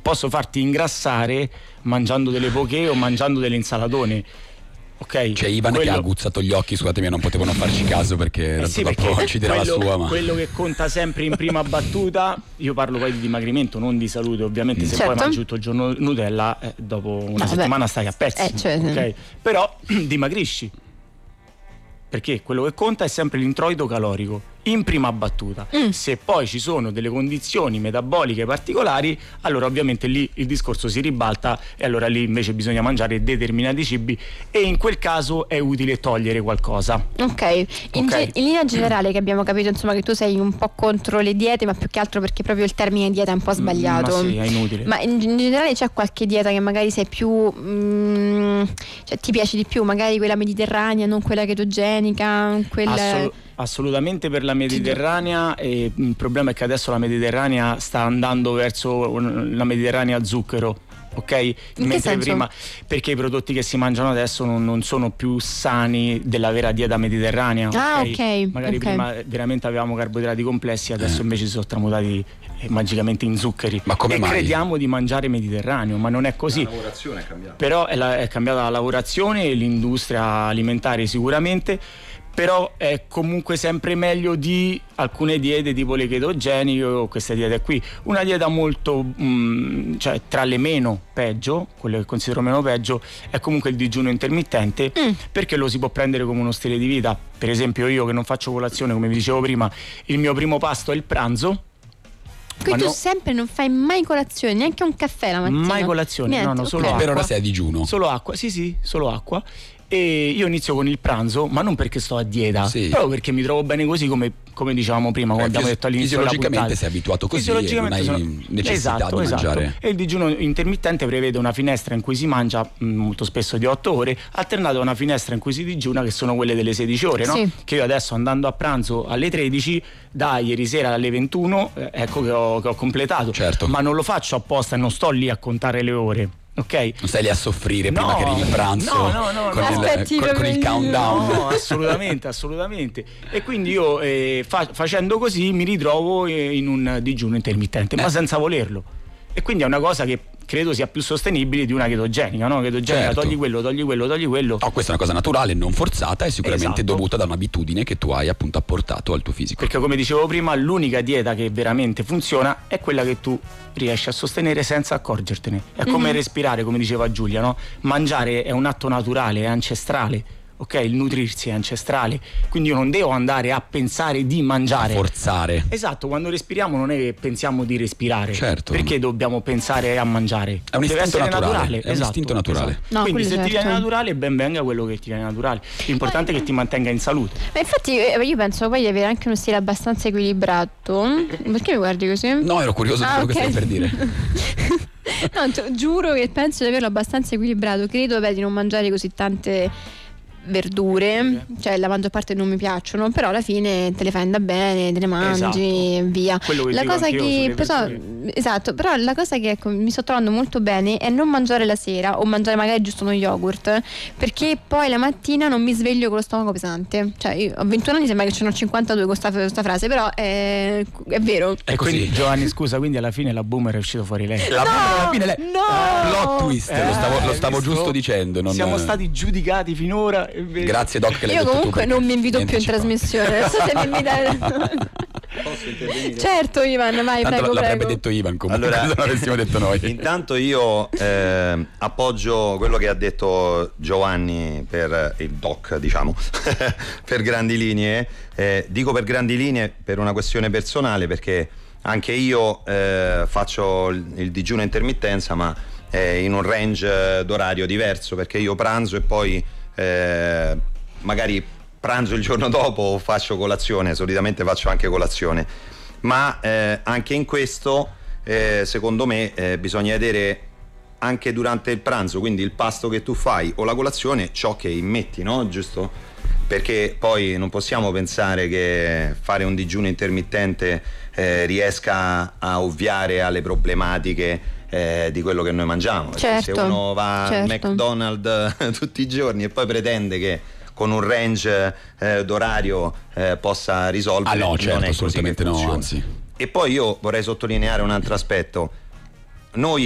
posso farti ingrassare mangiando delle poké o mangiando delle insalatone. Ok, c'è Ivan che ha aguzzato gli occhi, scusatemi, non potevano farci caso perché ci dirà la sua. Ma quello che conta sempre in prima battuta, io parlo poi di dimagrimento, non di salute, ovviamente. Se poi mangi tutto il giorno Nutella, dopo una settimana stai a pezzi, ok? Però dimagrisci, perché quello che conta è sempre l'introito calorico in prima battuta. Se poi ci sono delle condizioni metaboliche particolari, allora ovviamente lì il discorso si ribalta e allora lì invece bisogna mangiare determinati cibi e in quel caso è utile togliere qualcosa. Ok, in linea generale, che abbiamo capito insomma che tu sei un po' contro le diete, ma più che altro perché proprio il termine dieta è un po' sbagliato. Ma sì, è inutile. Ma in generale c'è qualche dieta che magari sei più cioè ti piace di più, magari quella mediterranea, non quella chetogenica, quella... Assolutamente per la mediterranea, e il problema è che adesso la mediterranea sta andando verso la mediterranea a zucchero, ok? Mentre prima, perché i prodotti che si mangiano adesso non sono più sani della vera dieta mediterranea. Magari prima veramente avevamo carboidrati complessi, adesso invece si sono tramutati magicamente in zuccheri. Ma come mai? Crediamo di mangiare mediterraneo, ma non è così. La lavorazione è cambiata. Però è cambiata la lavorazione e l'industria alimentare sicuramente. Però è comunque sempre meglio di alcune diete tipo le ketogeniche o queste diete qui. Una dieta molto cioè tra le meno peggio, quelle che considero meno peggio, è comunque il digiuno intermittente, perché lo si può prendere come uno stile di vita. Per esempio io che non faccio colazione, come vi dicevo prima, il mio primo pasto è il pranzo. Quindi tu sempre non fai mai colazione, neanche un caffè la mattina? Mai colazione, niente, no, solo acqua. Per ora sei a digiuno? Solo acqua, sì, solo acqua. E io inizio con il pranzo, ma non perché sto a dieta, proprio perché mi trovo bene così, come dicevamo prima, quando abbiamo detto all'inizio della puntata. Fisiologicamente sei abituato così e non hai necessità di mangiare. E il digiuno intermittente prevede una finestra in cui si mangia molto spesso di 8 ore, alternata a una finestra in cui si digiuna, che sono quelle delle 16 ore, no? Sì. Che io adesso, andando a pranzo alle 13, da ieri sera alle 21, ecco che ho completato. Certo. Ma non lo faccio apposta, non sto lì a contare le ore. Okay. Non stai lì a soffrire prima che arrivi il pranzo con il countdown. No, assolutamente. E quindi io facendo così mi ritrovo in un digiuno intermittente, ma senza volerlo. E quindi è una cosa che credo sia più sostenibile di una chetogenica, no? Chetogenica, certo. togli quello. No, questa è una cosa naturale, non forzata e sicuramente dovuta da un'abitudine che tu hai appunto apportato al tuo fisico. Perché come dicevo prima, l'unica dieta che veramente funziona è quella che tu riesci a sostenere senza accorgertene. È come respirare, come diceva Giulia, no? Mangiare è un atto naturale, è ancestrale. Ok, il nutrirsi è ancestrale, quindi io non devo andare a pensare di mangiare, a forzare. Esatto, quando respiriamo non è che pensiamo di respirare, certo. Perché dobbiamo pensare a mangiare? È un istinto naturale. È un istinto naturale. Esatto. No, quindi se ti viene naturale, ben venga quello che ti viene naturale. L'importante è che ti mantenga in salute. Ma infatti io penso poi di avere anche uno stile abbastanza equilibrato. Perché mi guardi così? No, ero curioso di quello che stai per dire. No, giuro che penso di averlo abbastanza equilibrato. Credo di non mangiare così tante verdure, cioè la maggior parte non mi piacciono, però alla fine te le fai andare bene, te le mangi, via. La cosa che però la cosa che mi sto trovando molto bene è non mangiare la sera o mangiare magari giusto uno yogurt, perché poi la mattina non mi sveglio con lo stomaco pesante. Cioè io ho 21 anni, sembra che ce ne ho 52 con questa frase, però è vero. È così. Quindi, Giovanni, scusa, quindi alla fine la boomer è uscito fuori lei. La boomer alla fine lei. Plot twist, lo stavo giusto dicendo. Siamo stati giudicati finora. Grazie Doc che l'hai detto tu. Io comunque non mi invito più in trasmissione. Non so se mi invitate. Posso intervenire? Certo, Ivan, vai, prego. L'avrebbe detto Ivan comunque. Allora, non avessimo detto noi. Intanto io appoggio quello che ha detto Giovanni per il Doc, diciamo, per grandi linee. Dico per grandi linee per una questione personale, perché anche io faccio il digiuno intermittenza, ma in un range d'orario diverso, perché io pranzo e poi magari pranzo il giorno dopo o faccio colazione. Solitamente faccio anche colazione, ma anche in questo secondo me bisogna vedere anche durante il pranzo, quindi il pasto che tu fai o la colazione, ciò che immetti, no? Giusto? Perché poi non possiamo pensare che fare un digiuno intermittente riesca a ovviare alle problematiche di quello che noi mangiamo. Certo, se uno va al McDonald's tutti i giorni e poi pretende che con un range d'orario possa risolvere, no, certo, non è assolutamente così che funziona. No, anzi. E poi io vorrei sottolineare un altro aspetto. Noi